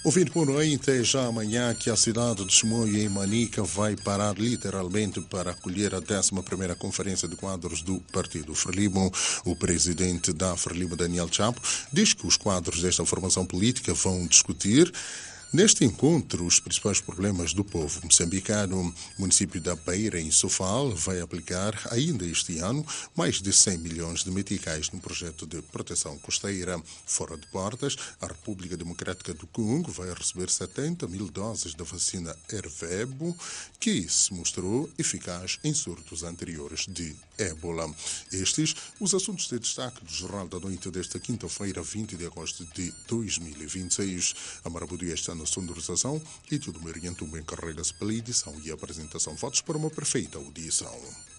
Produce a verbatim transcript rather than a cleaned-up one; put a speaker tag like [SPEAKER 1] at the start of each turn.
[SPEAKER 1] Ouvindo por aí, até já amanhã que a cidade de Chimoio, em Manica, vai parar literalmente para acolher a décima primeira Conferência de Quadros do Partido Frelimo. O presidente da Frelimo, Daniel Chapo, diz que os quadros desta formação política vão discutir neste encontro os principais problemas do povo moçambicano. O município da Beira, em Sofala, vai aplicar ainda este ano mais de cem milhões de meticais no projeto de proteção costeira. Fora de portas, a República Democrática do Congo vai receber setenta mil doses da vacina Ervebo, que se mostrou eficaz em surtos anteriores de ébola. Estes os assuntos de destaque do Jornal da Noite desta quinta-feira, vinte de agosto de dois mil e vinte e seis. A Marabudia está na sonorização e tudo me orienta um bem carreira-se pela edição e apresentação. Votos para uma perfeita audição.